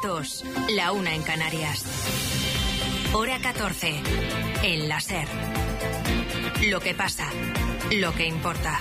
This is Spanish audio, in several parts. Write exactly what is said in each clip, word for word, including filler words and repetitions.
dos, la una en Canarias. Hora catorce, en la SER. Lo que pasa, lo que importa.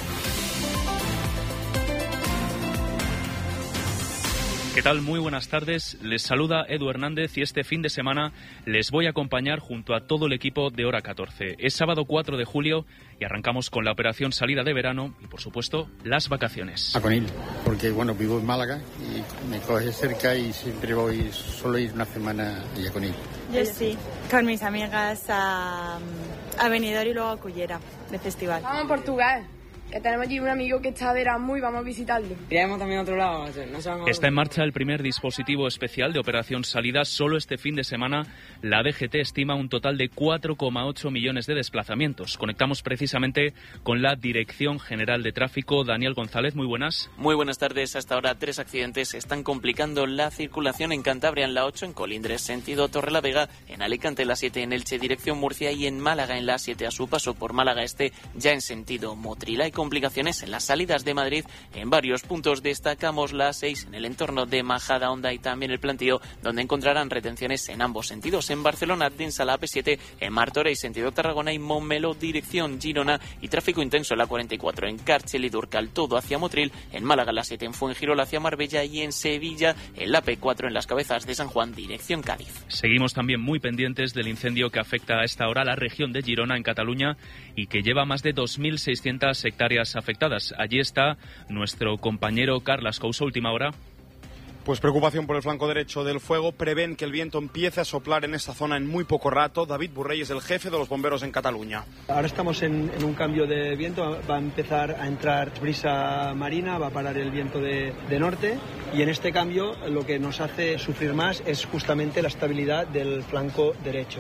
¿Qué tal? Muy buenas tardes. Les saluda Edu Hernández y este fin de semana les voy a acompañar junto a todo el equipo de Hora catorce. Es sábado cuatro de julio y arrancamos con la operación salida de verano y, por supuesto, las vacaciones. A Conil, porque bueno, vivo en Málaga y me coge cerca y siempre voy, solo ir una semana a Conil. Yo sí, con mis amigas a, a Benidorm y luego a Cullera, de festival. Vamos a Portugal, que tenemos allí un amigo que está de Erasmus y vamos a visitarlo. Iremos también a otro lado. No sabemos... Está en marcha el primer dispositivo especial de operación salida. Solo este fin de semana la D G T estima un total de cuatro coma ocho millones de desplazamientos. Conectamos precisamente con la Dirección General de Tráfico. Daniel González, muy buenas. Muy buenas tardes. Hasta ahora tres accidentes están complicando la circulación en Cantabria en la ocho, en Colindres sentido Torrelavega, en Alicante en la siete, en Elche dirección Murcia y en Málaga en la siete a su paso por Málaga Este ya en sentido Motril. Hay complicaciones en las salidas de Madrid en varios puntos. Destacamos la seis en el entorno de Majadahonda y también el Plantío, donde encontrarán retenciones en ambos sentidos. En Barcelona, densa la A P siete, en Martorell sentido Tarragona y Montmeló dirección Girona y tráfico intenso en la cuarenta y cuatro en Càrcer y Durcal todo hacia Motril, en Málaga la siete en Fuengirola hacia Marbella y en Sevilla en la P cuatro en las Cabezas de San Juan dirección Cádiz. Seguimos también muy pendientes del incendio que afecta a esta hora a la región de Girona en Cataluña y que lleva más de dos mil seiscientas hectáreas afectadas. Allí está nuestro compañero Carles Couso, última hora. Pues preocupación por el flanco derecho del fuego. Prevén que el viento empiece a soplar en esta zona en muy poco rato. David Burrey es el jefe de los bomberos en Cataluña. Ahora estamos en, en un cambio de viento. Va a empezar a entrar brisa marina, va a parar el viento de, de norte. Y en este cambio lo que nos hace sufrir más es justamente la estabilidad del flanco derecho.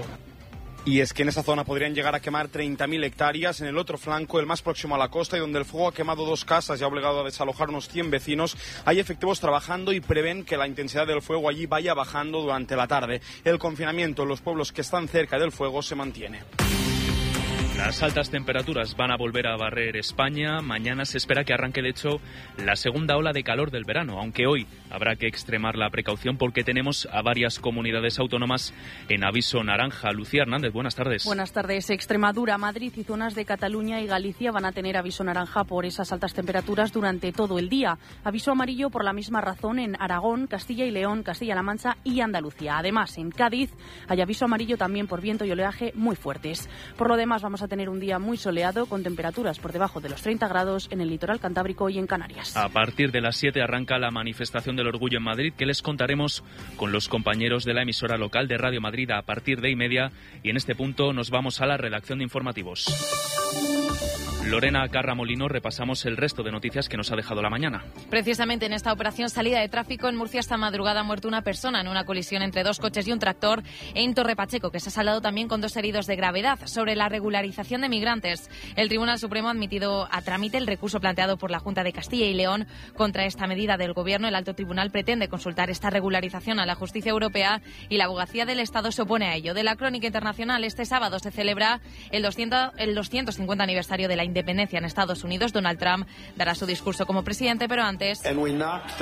Y es que en esa zona podrían llegar a quemar treinta mil hectáreas. En el otro flanco, el más próximo a la costa y donde el fuego ha quemado dos casas y ha obligado a desalojar unos cien vecinos, hay efectivos trabajando y prevén que la intensidad del fuego allí vaya bajando durante la tarde. El confinamiento en los pueblos que están cerca del fuego se mantiene. Las altas temperaturas van a volver a barrer España. Mañana se espera que arranque, de hecho, la segunda ola de calor del verano, aunque hoy habrá que extremar la precaución porque tenemos a varias comunidades autónomas en aviso naranja. Lucía Hernández, buenas tardes. Buenas tardes. Extremadura, Madrid y zonas de Cataluña y Galicia van a tener aviso naranja por esas altas temperaturas durante todo el día. Aviso amarillo por la misma razón en Aragón, Castilla y León, Castilla-La Mancha y Andalucía. Además, en Cádiz hay aviso amarillo también por viento y oleaje muy fuertes. Por lo demás, vamos a tener un día muy soleado con temperaturas por debajo de los treinta grados en el litoral cantábrico y en Canarias. A partir de las siete arranca la manifestación del orgullo en Madrid, que les contaremos con los compañeros de la emisora local de Radio Madrid a partir de y media, y en este punto nos vamos a la redacción de informativos. Lorena Carra Molino, repasamos el resto de noticias que nos ha dejado la mañana. Precisamente en esta operación salida de tráfico en Murcia esta madrugada ha muerto una persona en una colisión entre dos coches y un tractor en Torre Pacheco, que se ha saldado también con dos heridos de gravedad. Sobre la regularización de migrantes, el Tribunal Supremo ha admitido a trámite el recurso planteado por la Junta de Castilla y León contra esta medida del Gobierno. El Alto Tribunal pretende consultar esta regularización a la justicia europea y la Abogacía del Estado se opone a ello. De la crónica internacional, este sábado se celebra el, doscientos, el doscientos cincuenta aniversario de la independencia en Estados Unidos. Donald Trump dará su discurso como presidente, pero antes, sobre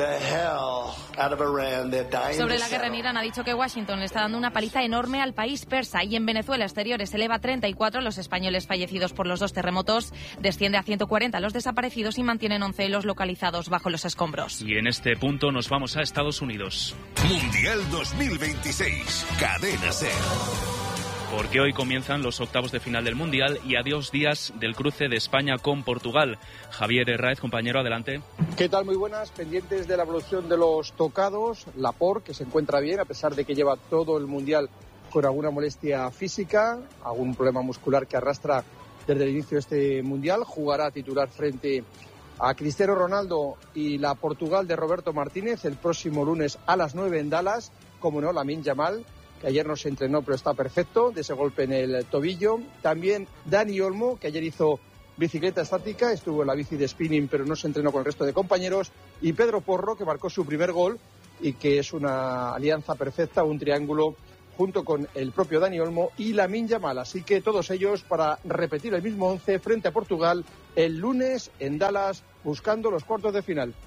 la guerra en Irán, ha dicho que Washington le está dando una paliza enorme al país persa. Y en Venezuela, exteriores se eleva a treinta y cuatro los españoles fallecidos por los dos terremotos, desciende a ciento cuarenta los desaparecidos y mantienen once los localizados bajo los escombros. Y en este punto nos vamos a Estados Unidos. Mundial dos mil veintiséis, Cadena SER. Porque hoy comienzan los octavos de final del Mundial y a dos días del cruce de España con Portugal. Javier Herráez, compañero, adelante. ¿Qué tal? Muy buenas. Pendientes de la evolución de los tocados. Laporte, que se encuentra bien, a pesar de que lleva todo el Mundial con alguna molestia física, algún problema muscular que arrastra desde el inicio de este Mundial. Jugará titular frente a Cristiano Ronaldo y la Portugal de Roberto Martínez el próximo lunes a las nueve en Dallas. Como no, Lamine Yamal, que ayer no se entrenó pero está perfecto de ese golpe en el tobillo. También Dani Olmo, que ayer hizo bicicleta estática, estuvo en la bici de spinning pero no se entrenó con el resto de compañeros. Y Pedro Porro, que marcó su primer gol y que es una alianza perfecta, un triángulo junto con el propio Dani Olmo y Lamine Yamal. Así que todos ellos para repetir el mismo once frente a Portugal el lunes en Dallas, buscando los cuartos de final.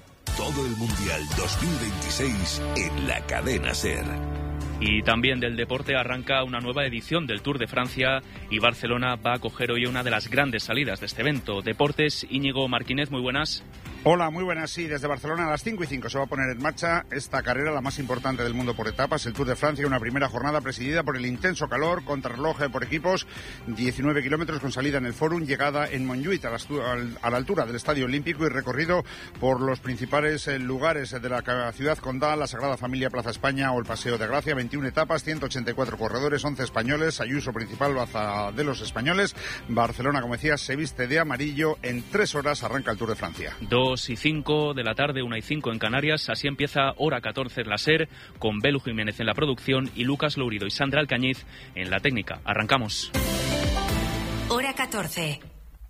Todo el Mundial dos mil veintiséis en la cadena SER. Y también del deporte arranca una nueva edición del Tour de Francia y Barcelona va a acoger hoy una de las grandes salidas de este evento. Deportes, Íñigo Martínez, muy buenas. Hola, muy buenas. Sí, desde Barcelona a las cinco y cinco se va a poner en marcha esta carrera, la más importante del mundo por etapas, el Tour de Francia, una primera jornada presidida por el intenso calor, contrarreloj por equipos, diecinueve kilómetros con salida en el Fórum, llegada en Montjuïc a la, a la altura del Estadio Olímpico y recorrido por los principales lugares de la ciudad condal, la Sagrada Familia, Plaza España o el Paseo de Gracia. veintiuna etapas, ciento ochenta y cuatro corredores, once españoles, Ayuso principal, baza de los españoles. Barcelona, como decía, se viste de amarillo. En tres horas arranca el Tour de Francia. Dos y cinco de la tarde, una y cinco en Canarias. Así empieza Hora catorce en la SER, con Belu Jiménez en la producción y Lucas Lourido y Sandra Alcañiz en la técnica. Arrancamos. Hora catorce.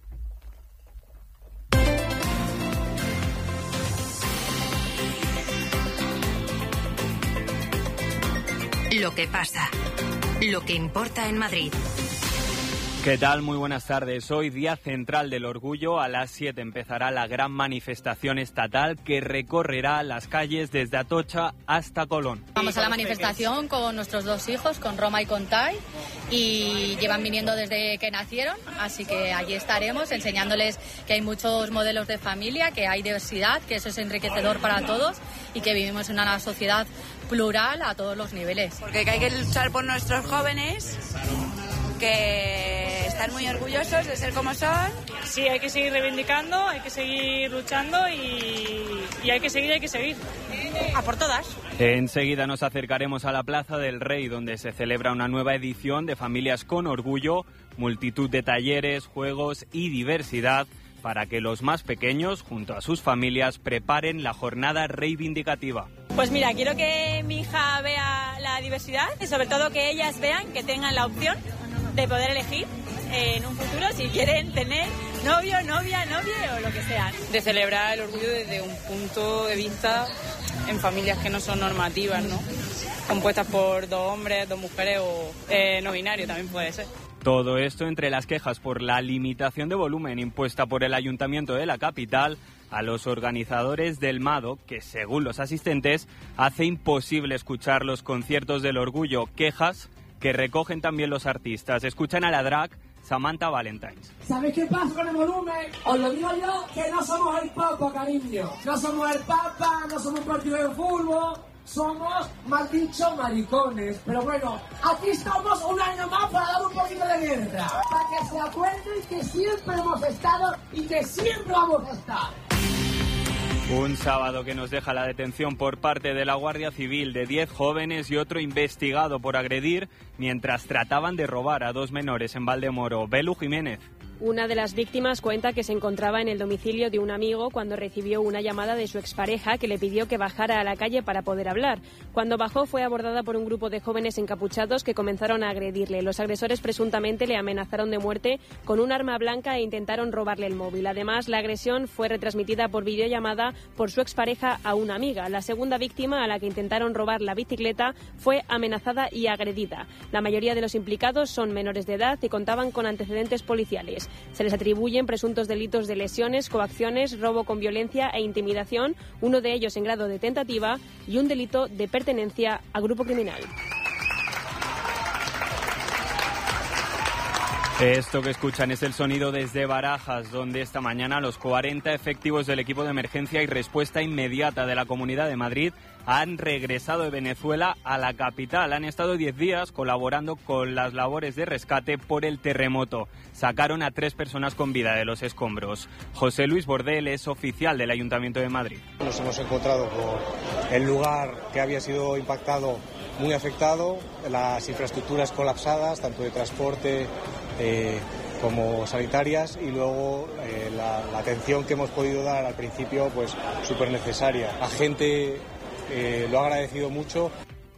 Lo que pasa, lo que importa en Madrid. ¿Qué tal? Muy buenas tardes. Hoy, Día Central del Orgullo. A las siete empezará la gran manifestación estatal que recorrerá las calles desde Atocha hasta Colón. Vamos a la manifestación con nuestros dos hijos, con Roma y con Tai, y llevan viniendo desde que nacieron, así que allí estaremos enseñándoles que hay muchos modelos de familia, que hay diversidad, que eso es enriquecedor para todos y que vivimos en una sociedad plural a todos los niveles. Porque hay que luchar por nuestros jóvenes, que están muy orgullosos de ser como son. Sí, hay que seguir reivindicando, hay que seguir luchando y, y hay que seguir, hay que seguir. A por todas. Enseguida nos acercaremos a la Plaza del Rey, donde se celebra una nueva edición de Familias con Orgullo, multitud de talleres, juegos y diversidad para que los más pequeños, junto a sus familias, preparen la jornada reivindicativa. Pues mira, quiero que mi hija vea la diversidad y sobre todo que ellas vean que tengan la opción de poder elegir en un futuro si quieren tener novio, novia, novie o lo que sea. De celebrar el orgullo desde un punto de vista en familias que no son normativas, ¿no? Compuestas por dos hombres, dos mujeres o eh, no binario también puede ser. Todo esto entre las quejas por la limitación de volumen impuesta por el Ayuntamiento de la capital a los organizadores del Mado, que según los asistentes hace imposible escuchar los conciertos del orgullo, quejas que recogen también los artistas. Escuchan a la drag Samantha Valentines. ¿Sabéis qué pasa con el volumen? Os lo digo yo, que no somos el Papa, cariño. No somos el Papa, no somos un partido de fútbol, somos, mal dicho, maricones. Pero bueno, aquí estamos un año más para dar un poquito de guerra. Para que se acuerden que siempre hemos estado y que siempre vamos a estar. Un sábado que nos deja la detención por parte de la Guardia Civil de diez jóvenes y otro investigado por agredir mientras trataban de robar a dos menores en Valdemoro. Belu Jiménez. Una de las víctimas cuenta que se encontraba en el domicilio de un amigo cuando recibió una llamada de su expareja que le pidió que bajara a la calle para poder hablar. Cuando bajó fue abordada por un grupo de jóvenes encapuchados que comenzaron a agredirle. Los agresores presuntamente le amenazaron de muerte con un arma blanca e intentaron robarle el móvil. Además, la agresión fue retransmitida por videollamada por su expareja a una amiga. La segunda víctima, a la que intentaron robar la bicicleta, fue amenazada y agredida. La mayoría de los implicados son menores de edad y contaban con antecedentes policiales. Se les atribuyen presuntos delitos de lesiones, coacciones, robo con violencia e intimidación, uno de ellos en grado de tentativa y un delito de pertenencia a grupo criminal. Esto que escuchan es el sonido desde Barajas, donde esta mañana los cuarenta efectivos del equipo de emergencia y respuesta inmediata de la Comunidad de Madrid han regresado de Venezuela a la capital. Han estado diez días colaborando con las labores de rescate por el terremoto. Sacaron a tres personas con vida de los escombros. José Luis Bordel es oficial del Ayuntamiento de Madrid. Nos hemos encontrado con el lugar que había sido impactado muy afectado, las infraestructuras colapsadas, tanto de transporte eh, como sanitarias, y luego eh, la, la atención que hemos podido dar al principio, pues súper necesaria. La gente eh, lo ha agradecido mucho.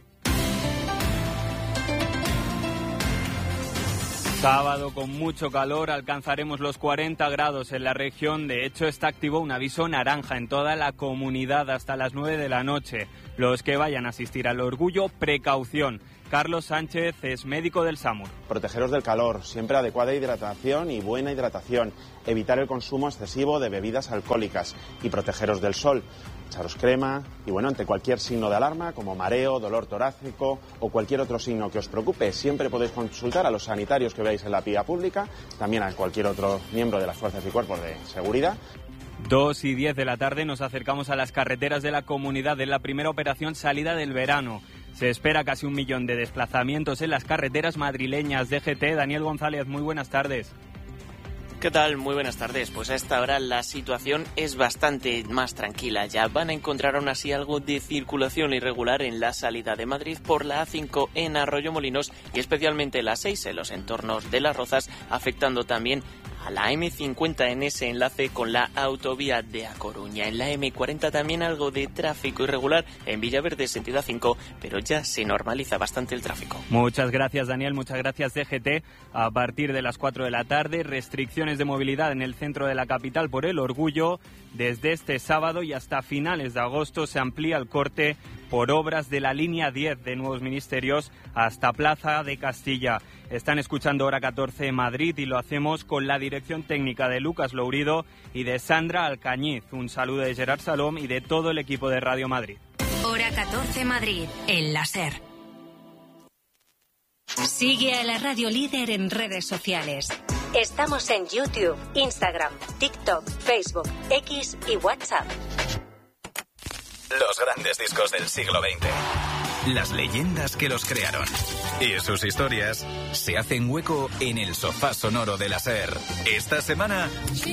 Sábado con mucho calor, alcanzaremos los cuarenta grados en la región. De hecho, está activo un aviso naranja en toda la comunidad hasta las nueve de la noche. Los que vayan a asistir al orgullo, precaución. Carlos Sánchez es médico del SAMUR. Protegeros del calor, siempre adecuada hidratación y buena hidratación. Evitar el consumo excesivo de bebidas alcohólicas y protegeros del sol. echaros crema y bueno, ante cualquier signo de alarma como mareo, dolor torácico o cualquier otro signo que os preocupe, siempre podéis consultar a los sanitarios que veáis en la vía pública, también a cualquier otro miembro de las fuerzas y cuerpos de seguridad. Dos y diez de la tarde nos acercamos a las carreteras de la comunidad en la primera operación salida del verano. Se espera casi un millón de desplazamientos en las carreteras madrileñas. D G T, Daniel González, muy buenas tardes. ¿Qué tal? Muy buenas tardes. Pues a esta hora la situación es bastante más tranquila. Ya van a encontrar aún así algo de circulación irregular en la salida de Madrid por la A cinco en Arroyomolinos y especialmente la seis en los entornos de Las Rozas, afectando también a la eme cincuenta en ese enlace con la autovía de A Coruña. En la eme cuarenta también algo de tráfico irregular en Villaverde, sentido A cinco, pero ya se normaliza bastante el tráfico. Muchas gracias, Daniel. Muchas gracias, D G T. A partir de las cuatro de la tarde, restricciones de movilidad en el centro de la capital por el Orgullo. Desde este sábado y hasta finales de agosto se amplía el corte por obras de la línea diez de Nuevos Ministerios hasta Plaza de Castilla. Están escuchando Hora catorce Madrid y lo hacemos con la dirección técnica de Lucas Lourido y de Sandra Alcañiz. Un saludo de Gerard Salom y de todo el equipo de Radio Madrid. Hora catorce Madrid, en la SER. Sigue a la radio líder en redes sociales. Estamos en YouTube, Instagram, TikTok, Facebook, X y WhatsApp. Los grandes discos del siglo veinte. Las leyendas que los crearon. Y sus historias se hacen hueco en el sofá sonoro de la SER. Esta semana...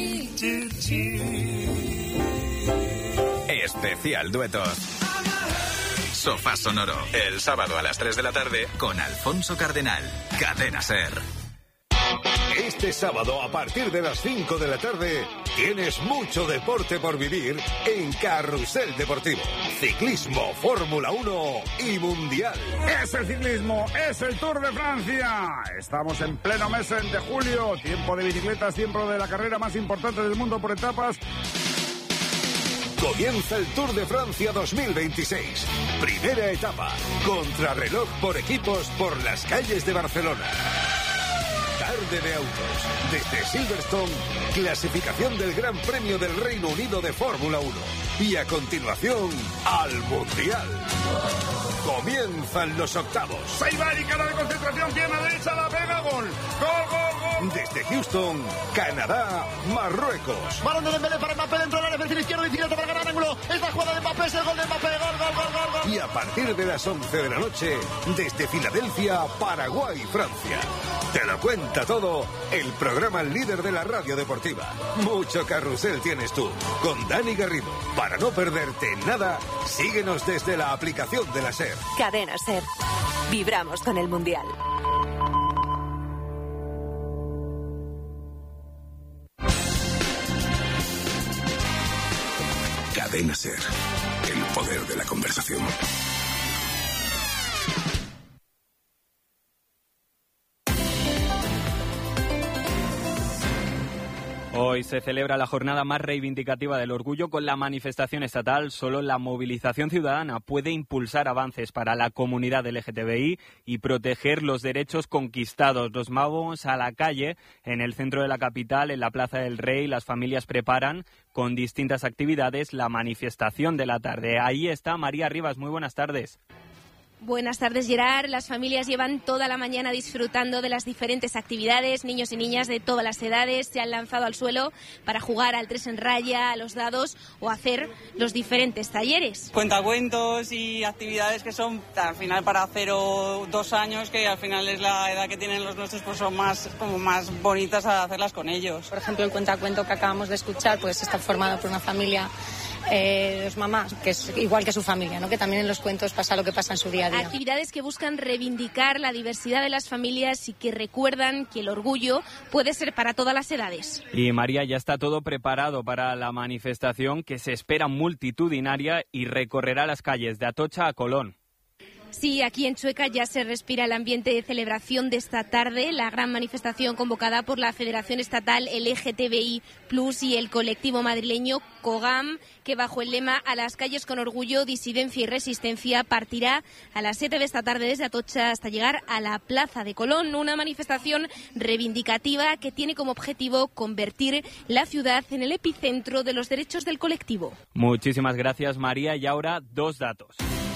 Especial duetos. Sofá sonoro. El sábado a las tres de la tarde con Alfonso Cardenal. Cadena SER. Este sábado, a partir de las cinco de la tarde, tienes mucho deporte por vivir en Carrusel Deportivo. Ciclismo, Fórmula uno y Mundial. Es el ciclismo, es el Tour de Francia. Estamos en pleno mes de julio, tiempo de bicicletas, tiempo de la carrera más importante del mundo por etapas. Comienza el Tour de Francia dos mil veintiséis. Primera etapa, contrarreloj por equipos por las calles de Barcelona. Tarde de autos. Desde Silverstone, clasificación del Gran Premio del Reino Unido de Fórmula uno. Y a continuación, al Mundial. Comienzan los octavos. Se iba y cara de concentración, pierna derecha, la pega, gol. Gol, gol, gol. Desde Houston, Canadá, Marruecos. Balón de Dembélé para Mbappé dentro del área, perfil izquierdo, bicicleta para ganar ángulo. Esta jugada de Mbappé es el gol de Mbappé. Gol, gol, gol, gol, gol. Y a partir de las once de la noche, desde Filadelfia, Paraguay, Francia. Te lo cuenta todo el programa líder de la radio deportiva. Mucho carrusel tienes tú, con Dani Garrido. Para no perderte nada, síguenos desde la aplicación de la SER. Cadena SER. Vibramos con el Mundial. Cadena SER. El poder de la conversación. Hoy se celebra la jornada más reivindicativa del orgullo con la manifestación estatal. Solo la movilización ciudadana puede impulsar avances para la comunidad L G T B I y proteger los derechos conquistados. Nos vamos a la calle, en el centro de la capital, en la Plaza del Rey. Las familias preparan con distintas actividades la manifestación de la tarde. Ahí está María Rivas. Muy buenas tardes. Buenas tardes, Gerard. Las familias llevan toda la mañana disfrutando de las diferentes actividades. Niños y niñas de todas las edades se han lanzado al suelo para jugar al tres en raya, a los dados o hacer los diferentes talleres. Cuentacuentos y actividades que son, al final, para cero o dos años, que al final es la edad que tienen los nuestros, pues son más, como más bonitas a hacerlas con ellos. Por ejemplo, el cuentacuento que acabamos de escuchar pues está formado por una familia eh, dos mamás, que es igual que su familia, ¿no? Que también en los cuentos pasa lo que pasa en su día a día. Actividades que buscan reivindicar la diversidad de las familias y que recuerdan que el orgullo puede ser para todas las edades. Y María, ya está todo preparado para la manifestación que se espera multitudinaria y recorrerá las calles de Atocha a Colón. Sí, aquí en Chueca ya se respira el ambiente de celebración de esta tarde, la gran manifestación convocada por la Federación Estatal L G T B I plus y el colectivo madrileño COGAM, que bajo el lema "A las calles con orgullo, disidencia y resistencia" partirá a las siete de esta tarde desde Atocha hasta llegar a la Plaza de Colón. Una manifestación reivindicativa que tiene como objetivo convertir la ciudad en el epicentro de los derechos del colectivo. Muchísimas gracias, María. Y ahora dos datos.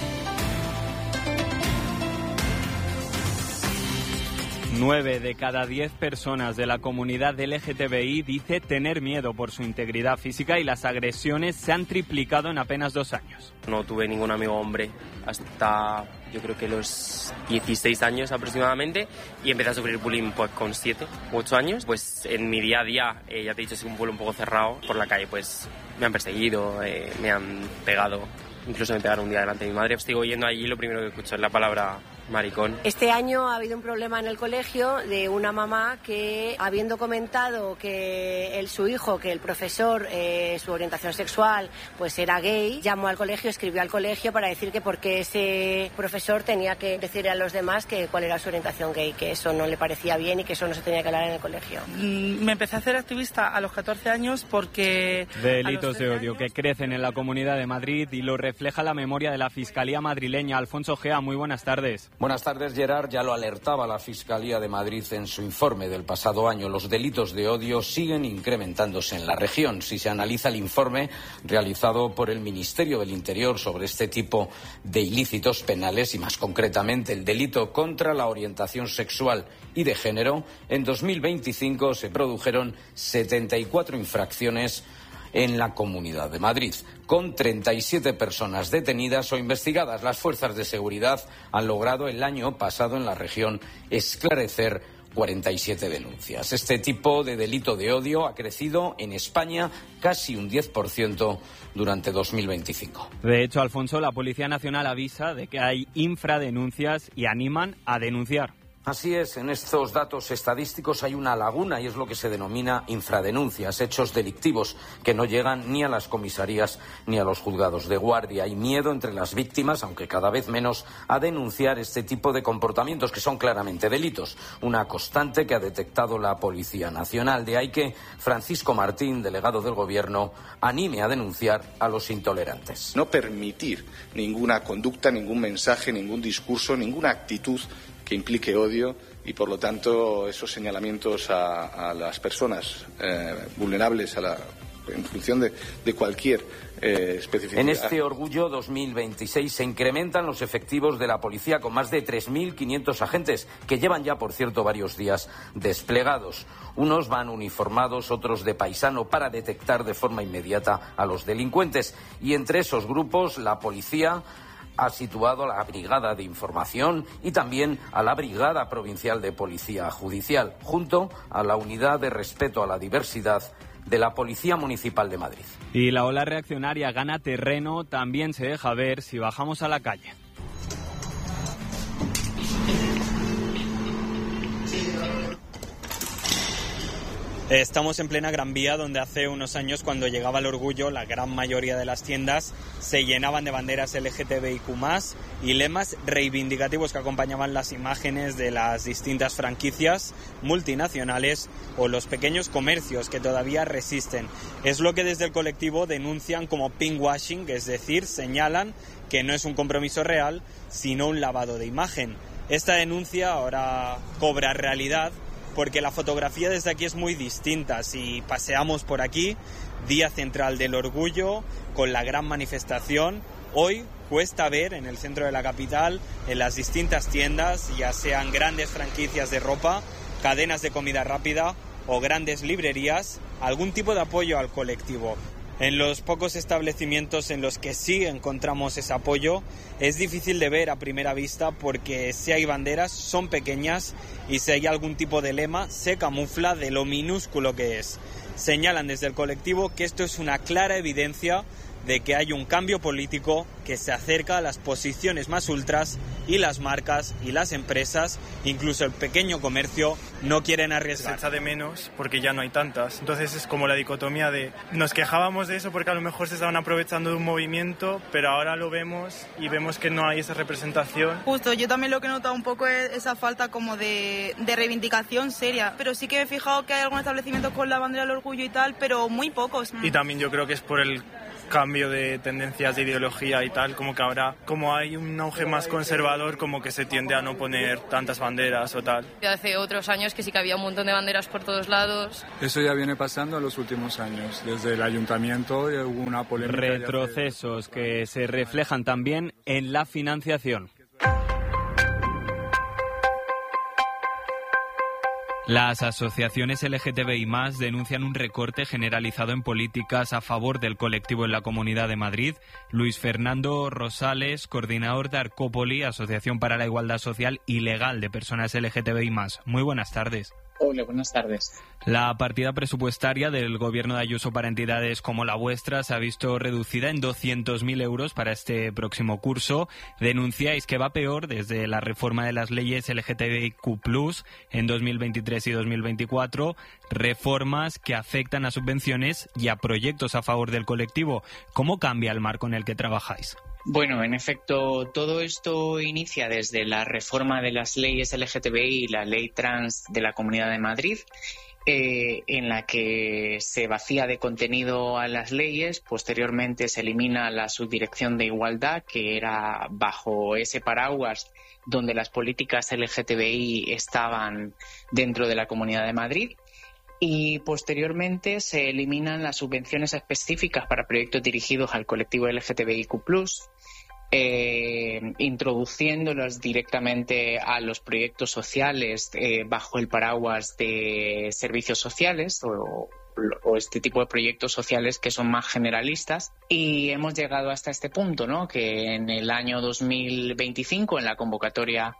Nueve de cada diez personas de la comunidad L G T B I dice tener miedo por su integridad física y las agresiones se han triplicado en apenas dos años. No tuve ningún amigo hombre hasta yo creo que los dieciséis años aproximadamente y empecé a sufrir bullying pues con siete u ocho años. Pues en mi día a día, eh, ya te he dicho, es un pueblo un poco cerrado. Por la calle pues me han perseguido, eh, me han pegado. Incluso me pegaron un día delante de mi madre. Sigo yendo allí y lo primero que escucho es la palabra maricón. Este año ha habido un problema en el colegio de una mamá que, habiendo comentado que el, su hijo, que el profesor, eh, su orientación sexual, pues era gay, llamó al colegio, escribió al colegio para decir que por qué ese profesor tenía que decirle a los demás que cuál era su orientación gay, que eso no le parecía bien y que eso no se tenía que hablar en el colegio. Mm, me empecé a hacer activista a los catorce años porque... Delitos de odio que crecen en la Comunidad de Madrid y lo refleja la memoria de la Fiscalía madrileña. Alfonso Gea, muy buenas tardes. Buenas tardes, Gerard. Ya lo alertaba la Fiscalía de Madrid en su informe del pasado año. Los delitos de odio siguen incrementándose en la región. Si se analiza el informe realizado por el Ministerio del Interior sobre este tipo de ilícitos penales y más concretamente el delito contra la orientación sexual y de género, en dos mil veinticinco se produjeron setenta y cuatro infracciones en la Comunidad de Madrid, con treinta y siete personas detenidas o investigadas. Las fuerzas de seguridad han logrado el año pasado en la región esclarecer cuarenta y siete denuncias. Este tipo de delito de odio ha crecido en España casi un diez por ciento durante dos mil veinticinco. De hecho, Alfonso, la Policía Nacional avisa de que hay infradenuncias y animan a denunciar. Así es, en estos datos estadísticos hay una laguna y es lo que se denomina infradenuncias, hechos delictivos que no llegan ni a las comisarías ni a los juzgados de guardia. Hay miedo entre las víctimas, aunque cada vez menos, a denunciar este tipo de comportamientos que son claramente delitos, una constante que ha detectado la Policía Nacional. De ahí que Francisco Martín, delegado del Gobierno, anime a denunciar a los intolerantes. No permitir ninguna conducta, ningún mensaje, ningún discurso, ninguna actitud que implique odio y, por lo tanto, esos señalamientos a, a las personas eh, vulnerables a la, en función de, de cualquier eh, especificidad. En este Orgullo dos mil veintiséis se incrementan los efectivos de la policía con más de tres mil quinientos agentes que llevan ya, por cierto, varios días desplegados. Unos van uniformados, otros de paisano para detectar de forma inmediata a los delincuentes. Y entre esos grupos la policía ha situado a la Brigada de Información y también a la Brigada Provincial de Policía Judicial, junto a la Unidad de Respeto a la Diversidad de la Policía Municipal de Madrid. Y la ola reaccionaria gana terreno, también se deja ver si bajamos a la calle. Estamos en plena Gran Vía, donde hace unos años, cuando llegaba el Orgullo, la gran mayoría de las tiendas se llenaban de banderas L G T B I Q más, y lemas reivindicativos que acompañaban las imágenes de las distintas franquicias multinacionales o los pequeños comercios que todavía resisten. Es lo que desde el colectivo denuncian como pinkwashing, es decir, señalan que no es un compromiso real, sino un lavado de imagen. Esta denuncia ahora cobra realidad, porque la fotografía desde aquí es muy distinta. Si paseamos por aquí, día central del Orgullo, con la gran manifestación, hoy cuesta ver en el centro de la capital, en las distintas tiendas, ya sean grandes franquicias de ropa, cadenas de comida rápida o grandes librerías, algún tipo de apoyo al colectivo. En los pocos establecimientos en los que sí encontramos ese apoyo es difícil de ver a primera vista, porque si hay banderas son pequeñas y si hay algún tipo de lema se camufla de lo minúsculo que es. Señalan desde el colectivo que esto es una clara evidencia de que hay un cambio político que se acerca a las posiciones más ultras y las marcas y las empresas, incluso el pequeño comercio, no quieren arriesgar. Se echa de menos porque ya no hay tantas. Entonces es como la dicotomía de nos quejábamos de eso porque a lo mejor se estaban aprovechando de un movimiento, pero ahora lo vemos y vemos que no hay esa representación. Justo, yo también lo que he notado un poco es esa falta como de, de reivindicación seria, pero sí que he fijado que hay algunos establecimientos con la bandera del orgullo y tal, pero muy pocos. Y también yo creo que es por el cambio de tendencias de ideología y tal, como que ahora, como hay un auge más conservador, como que se tiende a no poner tantas banderas o tal. Hace otros años que sí que había un montón de banderas por todos lados. Eso ya viene pasando en los últimos años. Desde el ayuntamiento hubo una polémica. Retrocesos que se reflejan también en la financiación. Las asociaciones L G T B I más, denuncian un recorte generalizado en políticas a favor del colectivo en la Comunidad de Madrid. Luis Fernando Rosales, coordinador de Arcópoli, Asociación para la Igualdad Social y Legal de Personas L G T B I más. Muy buenas tardes. Hola, buenas tardes. La partida presupuestaria del Gobierno de Ayuso para entidades como la vuestra se ha visto reducida en doscientos mil euros para este próximo curso. Denunciáis que va peor desde la reforma de las leyes L G T B I Q plus, en dos mil veintitrés y dos mil veinticuatro, reformas que afectan a subvenciones y a proyectos a favor del colectivo. ¿Cómo cambia el marco en el que trabajáis? Bueno, en efecto, todo esto inicia desde la reforma de las leyes L G T B I y la ley trans de la Comunidad de Madrid, eh, en la que se vacía de contenido a las leyes. Posteriormente se elimina la subdirección de igualdad, que era bajo ese paraguas donde las políticas L G T B I estaban dentro de la Comunidad de Madrid. Y posteriormente se eliminan las subvenciones específicas para proyectos dirigidos al colectivo L G T B I Q plus, eh, introduciéndolos directamente a los proyectos sociales eh, bajo el paraguas de servicios sociales o, o este tipo de proyectos sociales que son más generalistas. Y hemos llegado hasta este punto, ¿no? Que en el año dos mil veinticinco, en la convocatoria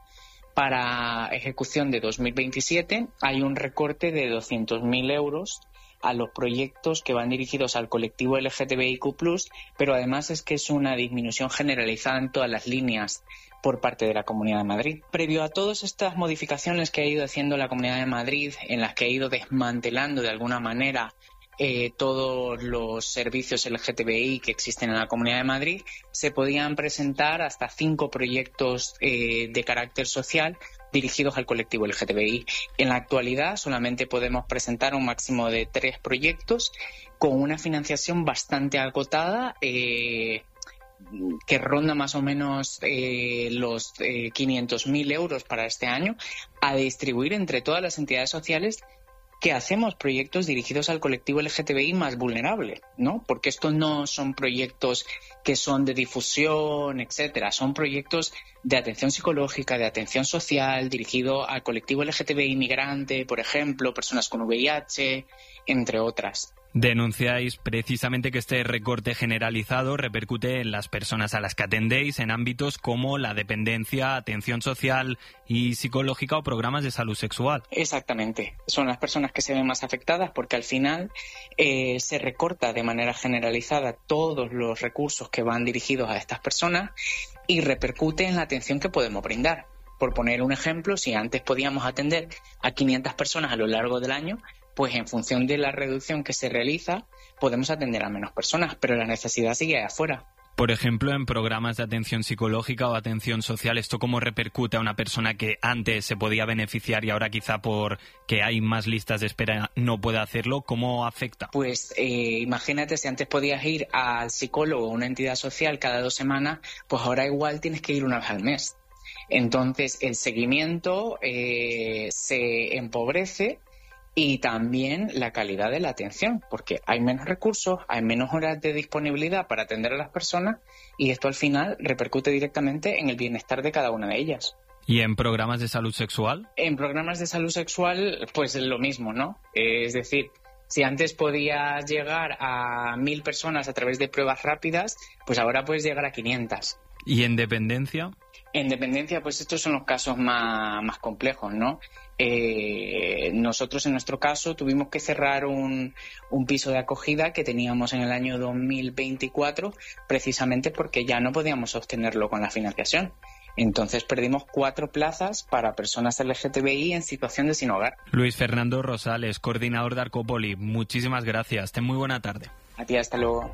para ejecución de dos mil veintisiete, hay un recorte de doscientos mil euros a los proyectos que van dirigidos al colectivo L G T B I Q plus, pero además es que es una disminución generalizada en todas las líneas por parte de la Comunidad de Madrid. Previo a todas estas modificaciones que ha ido haciendo la Comunidad de Madrid, en las que ha ido desmantelando de alguna manera Eh, todos los servicios L G T B I que existen en la Comunidad de Madrid, se podían presentar hasta cinco proyectos eh, de carácter social dirigidos al colectivo L G T B I. En la actualidad solamente podemos presentar un máximo de tres proyectos con una financiación bastante agotada, eh, que ronda más o menos eh, los eh, quinientos mil euros para este año, a distribuir entre todas las entidades sociales que hacemos proyectos dirigidos al colectivo L G T B I más vulnerable, ¿no? Porque estos no son proyectos que son de difusión, etcétera. Son proyectos de atención psicológica, de atención social, dirigido al colectivo L G T B I migrante, por ejemplo, personas con V I H, entre otras. Denunciáis precisamente que este recorte generalizado repercute en las personas a las que atendéis en ámbitos como la dependencia, atención social y psicológica o programas de salud sexual. Exactamente. Son las personas que se ven más afectadas porque al final eh, se recorta de manera generalizada todos los recursos que van dirigidos a estas personas y repercute en la atención que podemos brindar. Por poner un ejemplo, si antes podíamos atender a quinientas personas a lo largo del año, pues en función de la reducción que se realiza podemos atender a menos personas, pero la necesidad sigue ahí afuera. Por ejemplo, en programas de atención psicológica o atención social, ¿esto cómo repercute a una persona que antes se podía beneficiar y ahora quizá por que hay más listas de espera no puede hacerlo? ¿Cómo afecta? Pues eh, imagínate, si antes podías ir al psicólogo o una entidad social cada dos semanas, pues ahora igual tienes que ir una vez al mes. Entonces el seguimiento eh, se empobrece y también la calidad de la atención, porque hay menos recursos, hay menos horas de disponibilidad para atender a las personas y esto al final repercute directamente en el bienestar de cada una de ellas. ¿Y en programas de salud sexual? En programas de salud sexual, pues lo mismo, ¿no? Es decir, si antes podías llegar a mil personas a través de pruebas rápidas, pues ahora puedes llegar a quinientas. ¿Y en dependencia? En dependencia, pues estos son los casos más, más complejos, ¿no? Eh, nosotros, en nuestro caso, tuvimos que cerrar un, un piso de acogida que teníamos en el año dos mil veinticuatro, precisamente porque ya no podíamos obtenerlo con la financiación. Entonces perdimos cuatro plazas para personas L G T B I en situación de sin hogar. Luis Fernando Rosales, coordinador de Arcopoli, muchísimas gracias. Ten muy buena tarde. A ti, hasta luego.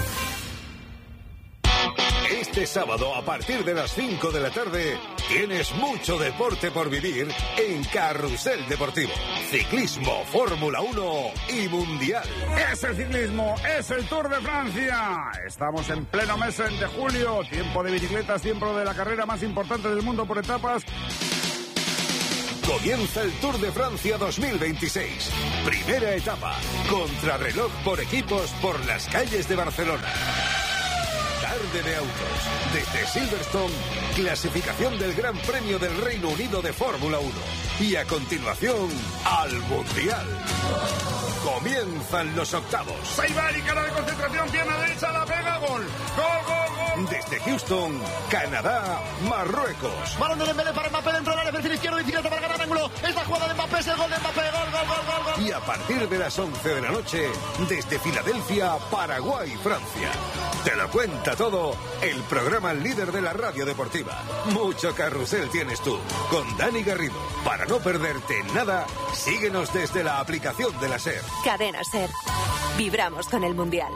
Este sábado, a partir de las cinco de la tarde, tienes mucho deporte por vivir en Carrusel Deportivo. Ciclismo, Fórmula uno y Mundial. Es el ciclismo, es el Tour de Francia. Estamos en pleno mes de julio, tiempo de bicicletas, tiempo de la carrera más importante del mundo por etapas. Comienza el Tour de Francia dos mil veintiséis. Primera etapa, contrarreloj por equipos por las calles de Barcelona. Tarde de autos. Desde Silverstone, clasificación del Gran Premio del Reino Unido de Fórmula uno. Y a continuación, al Mundial. Comienzan los octavos. Se va y cara de concentración, pierna derecha, la pega, gol. Gol, gol, gol. Desde Houston, Canadá, Marruecos. Balón de Dembélé para Mbappé dentro del área, perfil izquierdo, bicicleta para ganar ángulo. Esta jugada de Mbappé es el gol de Mbappé, gol, gol, gol, gol, gol. Y a partir de las once de la noche, desde Filadelfia, Paraguay, Francia. Te lo cuenta todo el programa líder de la radio deportiva. Mucho carrusel tienes tú, con Dani Garrido. Para no perderte nada, síguenos desde la aplicación de la SER. Cadena SER. Vibramos con el Mundial.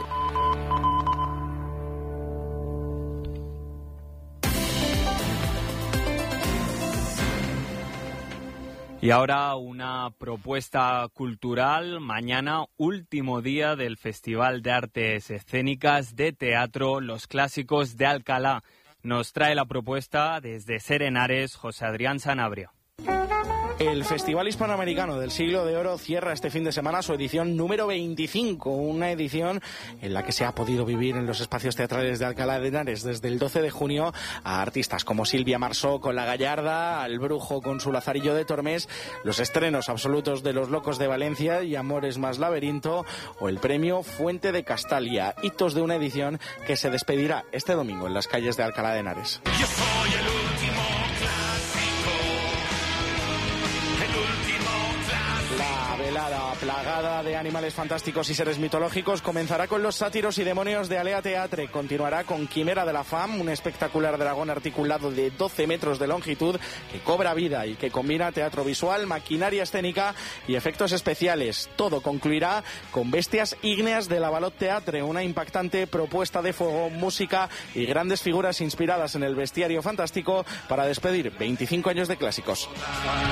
Y ahora una propuesta cultural. Mañana, último día del Festival de Artes Escénicas de Teatro Los Clásicos de Alcalá. Nos trae la propuesta desde SER Henares, José Adrián Sanabria. El Festival Hispanoamericano del Siglo de Oro cierra este fin de semana su edición número veinticinco, una edición en la que se ha podido vivir en los espacios teatrales de Alcalá de Henares desde el doce de junio a artistas como Silvia Marsó con La Gallarda, al Brujo con su Lazarillo de Tormes, los estrenos absolutos de Los Locos de Valencia y Amores más Laberinto, o el premio Fuente de Castalia, hitos de una edición que se despedirá este domingo en las calles de Alcalá de Henares. Yo soy el último La velada plagada de animales fantásticos y seres mitológicos comenzará con Los Sátiros y Demonios de Alea Teatre. Continuará con Quimera de la Fam, un espectacular dragón articulado de doce metros de longitud que cobra vida y que combina teatro visual, maquinaria escénica y efectos especiales. Todo concluirá con Bestias Ígneas de la Balot Teatre, una impactante propuesta de fuego, música y grandes figuras inspiradas en el bestiario fantástico para despedir veinticinco años de clásicos.